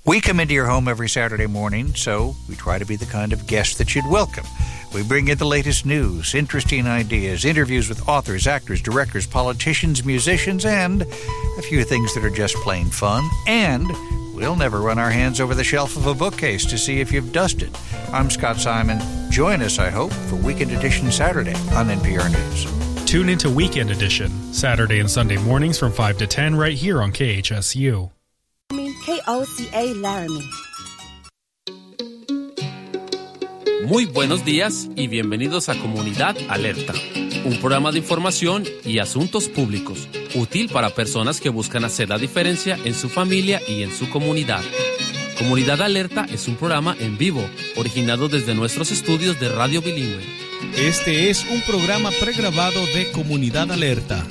We come into your home every Saturday morning, so we try to be the kind of guest that you'd welcome. We bring you the latest news, interesting ideas, interviews with authors, actors, directors, politicians, musicians, and a few things that are just plain fun. And we'll never run our hands over the shelf of a bookcase to see if you've dusted. I'm Scott Simon. Join us, I hope, for Weekend Edition Saturday on NPR News. Tune into Weekend Edition, Saturday and Sunday mornings from 5 to 10 right here on KHSU. KOCA Laramie. Muy buenos días y bienvenidos a Comunidad Alerta, un programa de información y asuntos públicos, útil para personas que buscan hacer la diferencia en su familia y en su comunidad. Comunidad Alerta es un programa en vivo, originado desde nuestros estudios de Radio Bilingüe. Este es un programa pregrabado de Comunidad Alerta.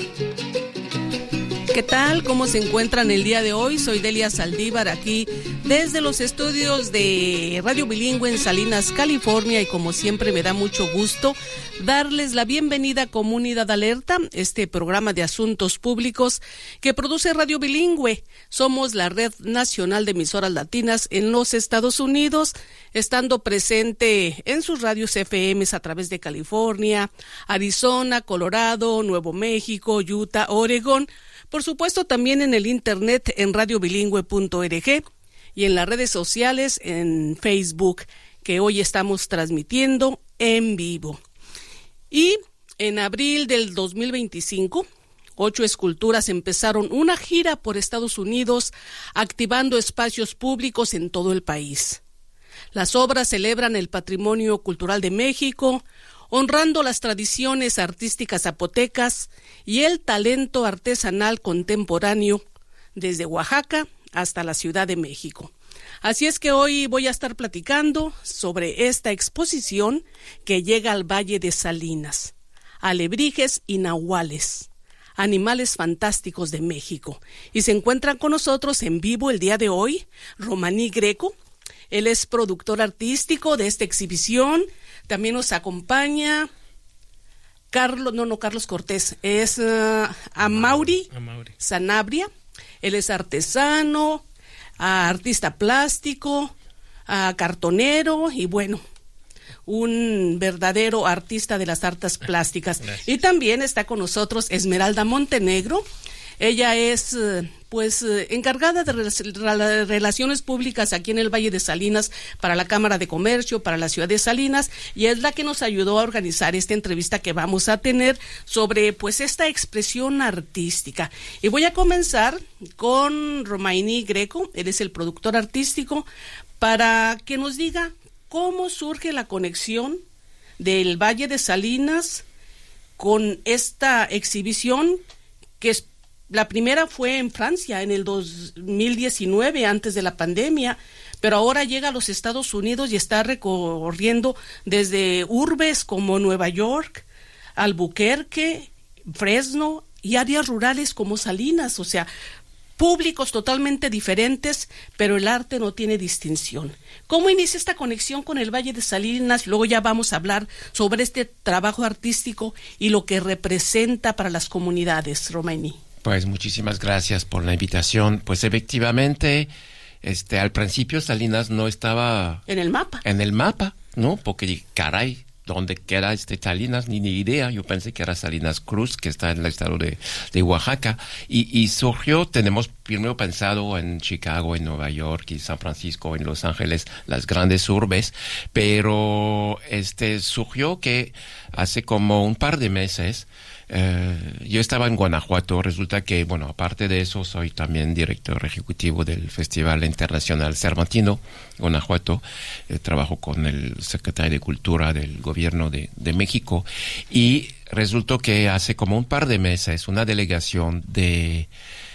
¿Qué tal? ¿Cómo se encuentran el día de hoy? Soy Delia Saldívar, aquí desde los estudios de Radio Bilingüe en Salinas, California, y como siempre me da mucho gusto darles la bienvenida a Comunidad Alerta, este programa de asuntos públicos que produce Radio Bilingüe. Somos la red nacional de emisoras latinas en los Estados Unidos, estando presente en sus radios FMs a través de California, Arizona, Colorado, Nuevo México, Utah, Oregón. Por supuesto, también en el internet en radiobilingüe.org y en las redes sociales en Facebook, que hoy estamos transmitiendo en vivo. Y en abril del 2025, 8 esculturas empezaron una gira por Estados Unidos, activando espacios públicos en todo el país. Las obras celebran el patrimonio cultural de México, honrando las tradiciones artísticas zapotecas y el talento artesanal contemporáneo desde Oaxaca hasta la Ciudad de México. Así es que hoy voy a estar platicando sobre esta exposición que llega al Valle de Salinas, Alebrijes y Nahuales, animales fantásticos de México. Y se encuentran con nosotros en vivo el día de hoy Romaní Greco. Él es productor artístico de esta exhibición. También nos acompaña Carlos Cortés, es Amaury Sanabria. Él es artesano, artista plástico, cartonero y bueno, un verdadero artista de las artes plásticas. Gracias. Y también está con nosotros Esmeralda Montenegro. Ella es encargada de relaciones públicas aquí en el Valle de Salinas para la Cámara de Comercio, para la ciudad de Salinas, y es la que nos ayudó a organizar esta entrevista que vamos a tener sobre esta expresión artística. Y voy a comenzar con Romaní Greco, él es el productor artístico, para que nos diga cómo surge la conexión del Valle de Salinas con esta exhibición que es. La primera fue en Francia en el 2019, antes de la pandemia, pero ahora llega a los Estados Unidos y está recorriendo desde urbes como Nueva York, Albuquerque, Fresno y áreas rurales como Salinas, o sea, públicos totalmente diferentes, pero el arte no tiene distinción. ¿Cómo inicia esta conexión con el Valle de Salinas? Luego ya vamos a hablar sobre este trabajo artístico y lo que representa para las comunidades, Romaní. Pues muchísimas gracias por la invitación. Pues efectivamente, al principio Salinas no estaba en el mapa. ¿No? Porque caray, ¿dónde queda Salinas? Ni idea. Yo pensé que era Salinas Cruz, que está en el estado de Oaxaca. Y surgió, tenemos primero pensado en Chicago, en Nueva York y San Francisco, en Los Ángeles, las grandes urbes, pero surgió que hace como un par de meses yo estaba en Guanajuato. Resulta que, aparte de eso, soy también director ejecutivo del Festival Internacional Cervantino, Guanajuato. Trabajo con el secretario de Cultura del Gobierno de México. Y resultó que hace como un par de meses una delegación de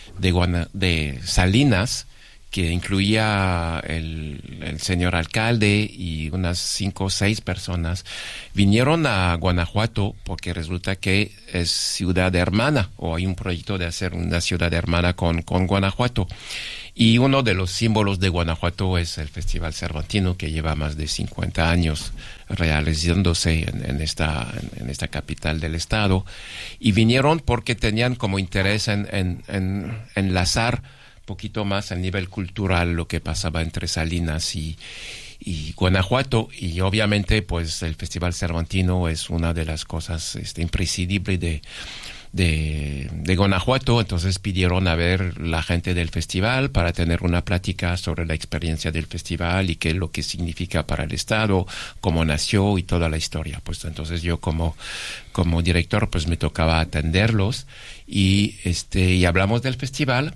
Salinas, que incluía el señor alcalde y unas 5 o 6 personas, vinieron a Guanajuato porque resulta que es ciudad hermana, o hay un proyecto de hacer una ciudad hermana con Guanajuato. Y uno de los símbolos de Guanajuato es el Festival Cervantino, que lleva más de 50 años realizándose en esta capital del estado. Y vinieron porque tenían como interés en enlazar poquito más a nivel cultural lo que pasaba entre Salinas y Guanajuato, y obviamente pues el Festival Cervantino es una de las cosas imprescindibles de Guanajuato. Entonces pidieron a ver la gente del festival para tener una plática sobre la experiencia del festival y qué es lo que significa para el estado, cómo nació y toda la historia. Pues entonces yo como director pues me tocaba atenderlos y hablamos del festival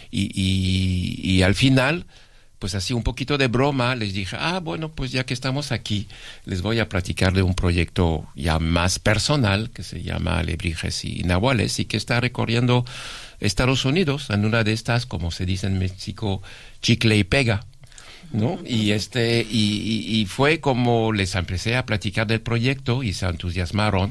y al final pues así un poquito de broma les dije, bueno, pues ya que estamos aquí, les voy a platicar de un proyecto ya más personal que se llama Alebrijes y Nahuales y que está recorriendo Estados Unidos en una de estas, como se dice en México, chicle y pega, ¿no? Y fue como les empecé a platicar del proyecto y se entusiasmaron,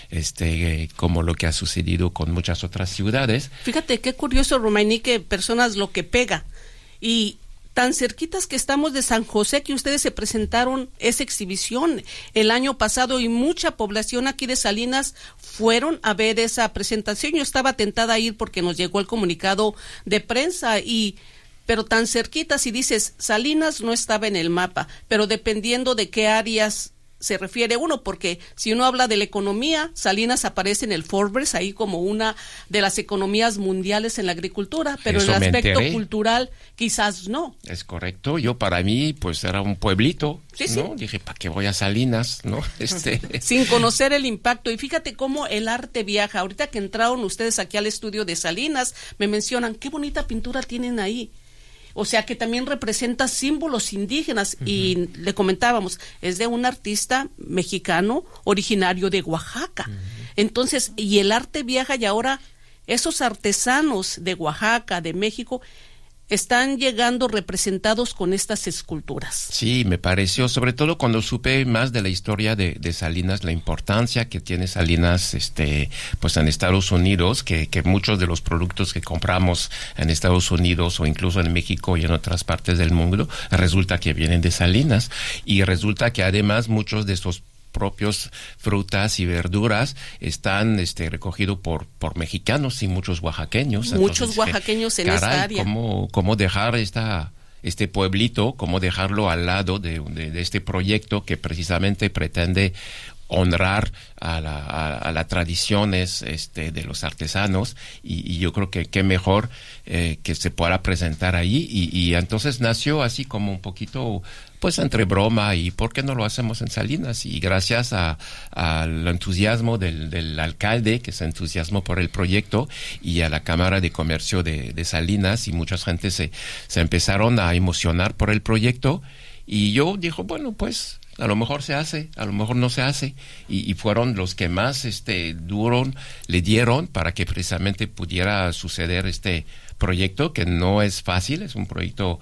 como lo que ha sucedido con muchas otras ciudades. Fíjate qué curioso, Romaní, que personas lo que pega y tan cerquitas que estamos de San José, que ustedes se presentaron esa exhibición el año pasado y mucha población aquí de Salinas fueron a ver esa presentación. Yo estaba tentada a ir porque nos llegó el comunicado de prensa pero tan cerquitas, y dices, Salinas no estaba en el mapa, pero dependiendo de qué áreas se refiere uno, porque si uno habla de la economía, Salinas aparece en el Forbes ahí como una de las economías mundiales en la agricultura, pero Eso en el aspecto cultural quizás no. Es correcto. Yo para mí pues era un pueblito, sí, ¿no? Sí. Dije, ¿para qué voy a Salinas? ¿No? Sin conocer el impacto. Y fíjate cómo el arte viaja. Ahorita que entraron ustedes aquí al estudio de Salinas, me mencionan, qué bonita pintura tienen ahí. O sea que también representa símbolos indígenas. Uh-huh. Y le comentábamos, es de un artista mexicano originario de Oaxaca. Uh-huh. Entonces, y el arte viaja, y ahora esos artesanos de Oaxaca, de México, están llegando representados con estas esculturas. Sí, me pareció, sobre todo cuando supe más de la historia de Salinas, la importancia que tiene Salinas pues en Estados Unidos, que muchos de los productos que compramos en Estados Unidos o incluso en México y en otras partes del mundo, resulta que vienen de Salinas, y resulta que además muchos de estos propios frutas y verduras están recogidos por mexicanos y muchos oaxaqueños. Muchos oaxaqueños en esta área. ¿Cómo dejar este pueblito, cómo dejarlo al lado de este proyecto que precisamente pretende honrar a las tradiciones de los artesanos, y yo creo que qué mejor que se pueda presentar ahí, y entonces nació así como un poquito pues entre broma y ¿por qué no lo hacemos en Salinas? Y gracias al entusiasmo del alcalde, que se entusiasmó por el proyecto, y a la Cámara de Comercio de Salinas, y mucha gente se empezaron a emocionar por el proyecto, y yo dijo, bueno, pues a lo mejor se hace, a lo mejor no se hace, y fueron los que más le dieron para que precisamente pudiera suceder este proyecto, que no es fácil, es un proyecto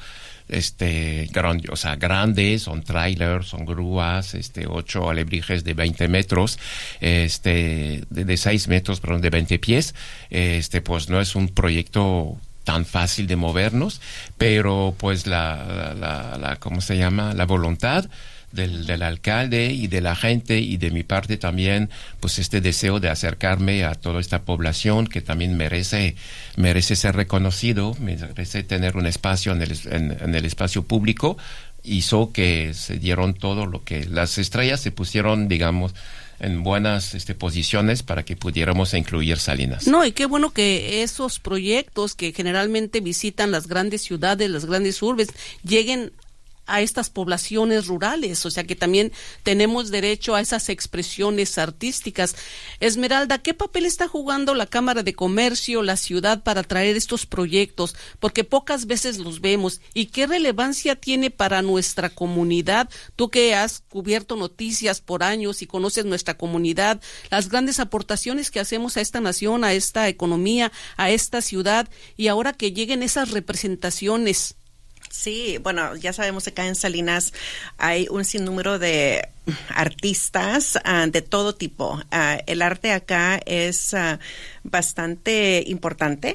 grande, son trailers, son grúas, 8 alebrijes de 20 metros, de 6 metros, perdón, de 20 pies, pues no es un proyecto tan fácil de movernos, pero pues ¿cómo se llama? La voluntad del alcalde y de la gente, y de mi parte también, pues deseo de acercarme a toda esta población que también merece ser reconocido, merece tener un espacio en el espacio público, hizo que se dieron todo lo que las estrellas se pusieron, digamos, en buenas posiciones para que pudiéramos incluir Salinas. No, y qué bueno que esos proyectos que generalmente visitan las grandes ciudades, las grandes urbes, lleguen a estas poblaciones rurales, o sea que también tenemos derecho a esas expresiones artísticas. Esmeralda, ¿qué papel está jugando la Cámara de Comercio, la ciudad, para traer estos proyectos? Porque pocas veces los vemos. ¿Y qué relevancia tiene para nuestra comunidad? Tú que has cubierto noticias por años y conoces nuestra comunidad, las grandes aportaciones que hacemos a esta nación, a esta economía, a esta ciudad, y ahora que lleguen esas representaciones. Sí, bueno, ya sabemos que acá en Salinas hay un sinnúmero de artistas de todo tipo. El arte acá es bastante importante.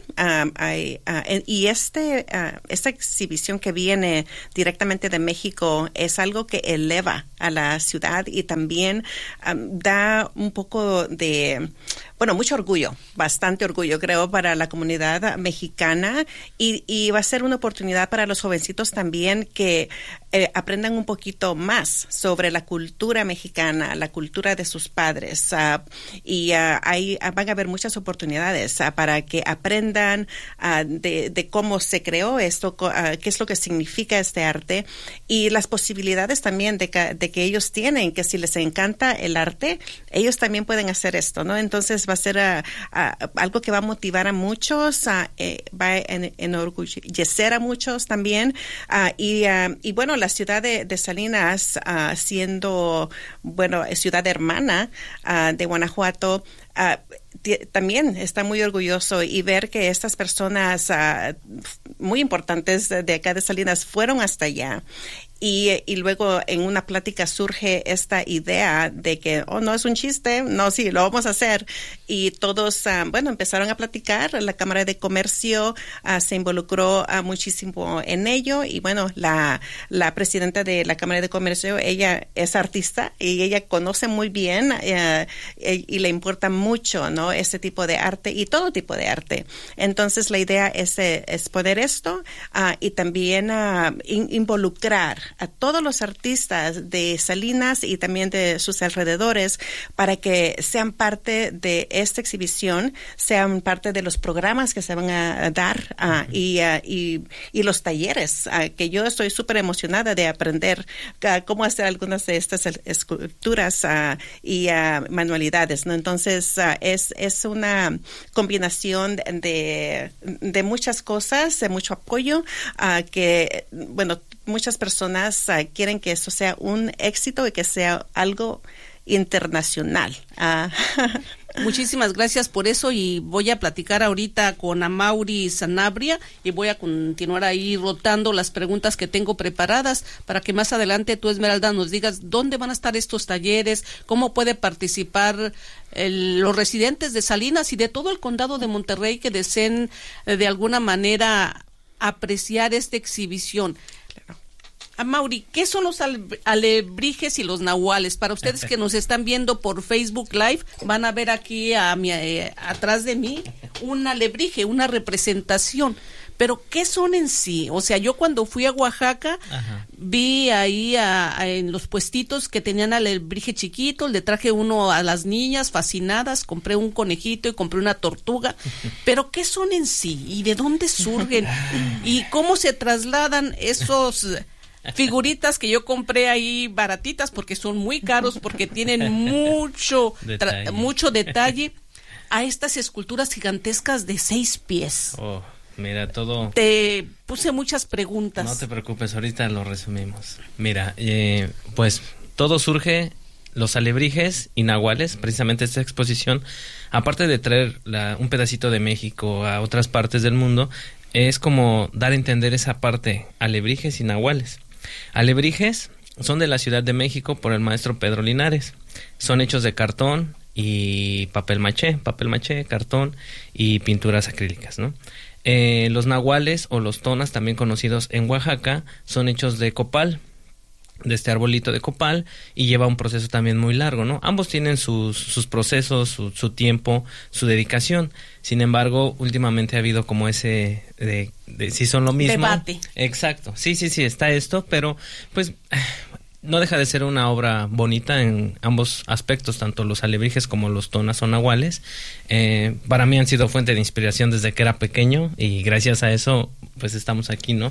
Y esta exhibición que viene directamente de México es algo que eleva a la ciudad y también da un poco de, mucho orgullo, bastante orgullo, creo, para la comunidad mexicana y va a ser una oportunidad para los jovencitos también que aprendan un poquito más sobre la cultura mexicana, la cultura de sus padres y van a haber muchas oportunidades para que aprendan de cómo se creó esto, qué es lo que significa este arte y las posibilidades también de que ellos tienen, que si les encanta el arte, ellos también pueden hacer esto, ¿no? Entonces va a ser algo que va a motivar a muchos, va a enorgullecer a muchos también y bueno, la ciudad de Salinas siendo, ciudad hermana de Guanajuato, también está muy orgulloso y ver que estas personas muy importantes de acá de Salinas fueron hasta allá. Y luego en una plática surge esta idea de que, no es un chiste, no, sí, lo vamos a hacer. Y todos, empezaron a platicar. La Cámara de Comercio se involucró muchísimo en ello. Y la presidenta de la Cámara de Comercio, ella es artista y ella conoce muy bien y le importa mucho, ¿no? Este tipo de arte y todo tipo de arte. Entonces la idea es poner esto y también involucrar a todos los artistas de Salinas y también de sus alrededores para que sean parte de esta exhibición, sean parte de los programas que se van a dar y los talleres, que yo estoy súper emocionada de aprender cómo hacer algunas de estas esculturas y manualidades, ¿no? Entonces es una combinación de muchas cosas, de mucho apoyo, que muchas personas quieren que eso sea un éxito y que sea algo internacional. Muchísimas gracias por eso y voy a platicar ahorita con Amaury Sanabria y voy a continuar ahí rotando las preguntas que tengo preparadas para que más adelante tú, Esmeralda, nos digas dónde van a estar estos talleres, cómo puede participar los residentes de Salinas y de todo el condado de Monterrey que deseen de alguna manera apreciar esta exhibición. Amaury, ¿qué son los alebrijes y los nahuales? Para ustedes que nos están viendo por Facebook Live, van a ver aquí atrás de mí un alebrije, una representación. Pero, ¿qué son en sí? O sea, yo cuando fui a Oaxaca, vi ahí en los puestitos que tenían alebrije chiquito, le traje uno a las niñas fascinadas, compré un conejito y compré una tortuga. Pero, ¿qué son en sí? ¿Y de dónde surgen? ¿Y cómo se trasladan esos figuritas que yo compré ahí baratitas porque son muy caros, porque tienen mucho detalle a estas esculturas gigantescas de 6 pies? Oh, mira, todo... Te puse muchas preguntas. No te preocupes, ahorita lo resumimos. Mira, pues todo surge, los alebrijes y nahuales, precisamente esta exposición, aparte de traer un pedacito de México a otras partes del mundo, es como dar a entender esa parte, alebrijes y nahuales. Alebrijes son de la Ciudad de México por el maestro Pedro Linares. Son hechos de cartón y papel maché, cartón y pinturas acrílicas, ¿no? Los nahuales o los tonas, también conocidos en Oaxaca, son hechos de copal, de este arbolito de copal, y lleva un proceso también muy largo, ¿no? Ambos tienen sus procesos, su tiempo, su dedicación. Sin embargo, últimamente ha habido como ese de si son lo mismo. Debate. Exacto. Sí, está esto, pero pues no deja de ser una obra bonita en ambos aspectos, tanto los alebrijes como los tonas o nahuales. Para mí han sido fuente de inspiración desde que era pequeño y gracias a eso pues estamos aquí, ¿no?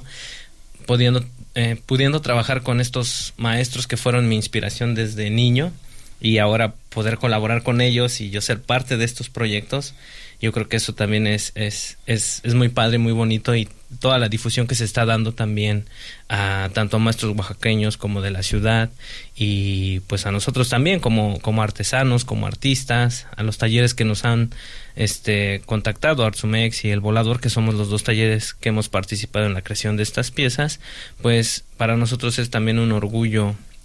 Pudiendo trabajar con estos maestros que fueron mi inspiración desde niño y ahora poder colaborar con ellos y yo ser parte de estos proyectos, yo creo que eso también es muy padre, muy bonito, y toda la difusión que se está dando también a tanto a maestros oaxaqueños como de la ciudad y pues a nosotros también como artesanos, como artistas, a los talleres que nos han contactado, Artsumex y El Volador, que somos los 2 talleres que hemos participado en la creación de estas piezas. Pues para nosotros es también un orgullo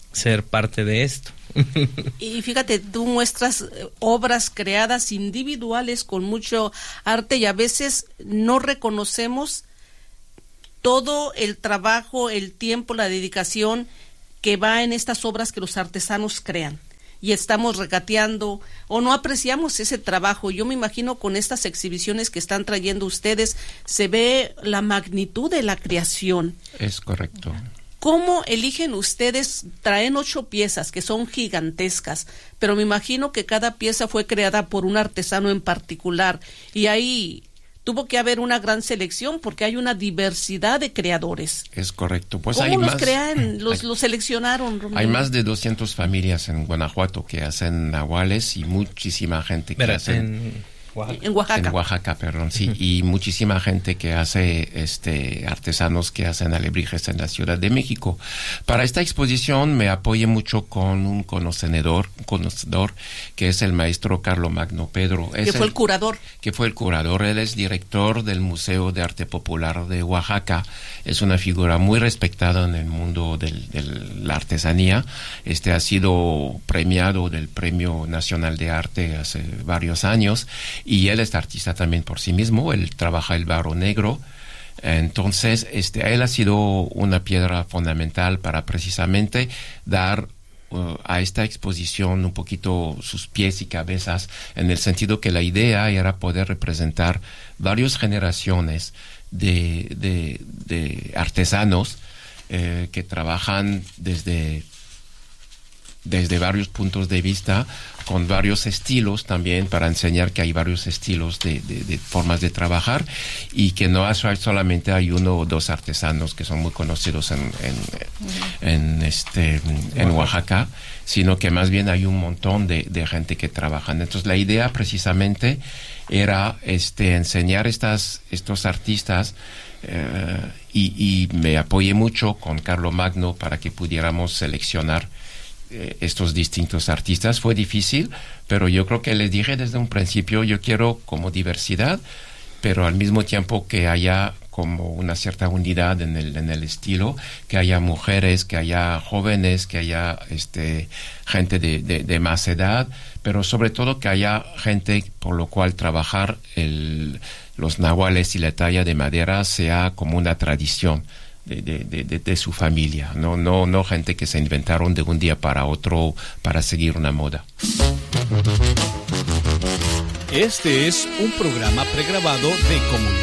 ser parte de esto. Y fíjate, tú muestras obras creadas individuales con mucho arte y a veces no reconocemos todo el trabajo, el tiempo, la dedicación que va en estas obras que los artesanos crean. Y estamos regateando o no apreciamos ese trabajo. Yo me imagino con estas exhibiciones que están trayendo ustedes, se ve la magnitud de la creación. Es correcto. ¿Cómo eligen ustedes? Traen 8 piezas que son gigantescas, pero me imagino que cada pieza fue creada por un artesano en particular y ahí tuvo que haber una gran selección porque hay una diversidad de creadores. Es correcto. Pues ¿Cómo hay los más, crean? ¿Los seleccionaron, Romero? Hay más de 200 familias en Guanajuato que hacen nahuales y muchísima gente que hacen... En Oaxaca. En Oaxaca, perdón, sí. Y muchísima gente que hace, artesanos que hacen alebrijes en la Ciudad de México. Para esta exposición me apoyé mucho con un conocedor que es el maestro Carlomagno Pedro. Que fue el curador. Que fue el curador. Él es director del Museo de Arte Popular de Oaxaca. Es una figura muy respetada en el mundo de la artesanía. Ha sido premiado del Premio Nacional de Arte hace varios años. Y él es artista también por sí mismo, él trabaja el barro negro. Entonces, él ha sido una piedra fundamental para precisamente dar a esta exposición un poquito sus pies y cabezas, en el sentido que la idea era poder representar varias generaciones de artesanos que trabajan desde varios puntos de vista, con varios estilos también, para enseñar que hay varios estilos de formas de trabajar y que no solamente hay 1 o 2 artesanos que son muy conocidos en Oaxaca, sino que más bien hay un montón de gente que trabaja. Entonces la idea precisamente era enseñar estos artistas y me apoyé mucho con Carlomagno para que pudiéramos seleccionar estos distintos artistas. Fue difícil, pero yo creo que les dije desde un principio, yo quiero como diversidad, pero al mismo tiempo que haya como una cierta unidad en el estilo, que haya mujeres, que haya jóvenes, que haya gente de más edad, pero sobre todo que haya gente por lo cual trabajar los nahuales y la talla de madera sea como una tradición de su familia, no gente que se inventaron de un día para otro para seguir una moda. Este es un programa pregrabado de Comunidad